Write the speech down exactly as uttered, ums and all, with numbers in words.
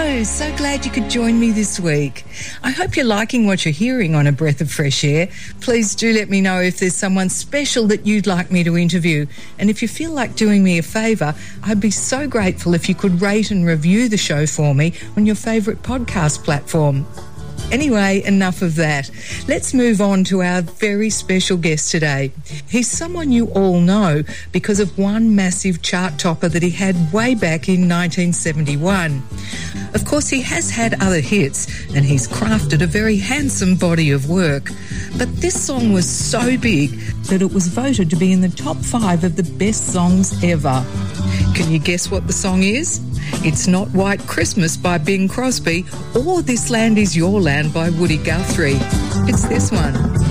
Hello, so glad you could join me this week. I hope you're liking what you're hearing on A Breath of Fresh Air. Please do let me know if there's someone special that you'd like me to interview. And if you feel like doing me a favour, I'd be so grateful if you could rate and review the show for me on your favourite podcast platform. Anyway, enough of that. Let's move on to our very special guest today. He's someone you all know because of one massive chart topper that he had way back in nineteen seventy-one. Of course, he has had other hits and he's crafted a very handsome body of work. But this song was so big that it was voted to be in the top five of the best songs ever. Can you guess what the song is? It's not White Christmas by Bing Crosby or This Land Is Your Land by Woody Guthrie. It's this one.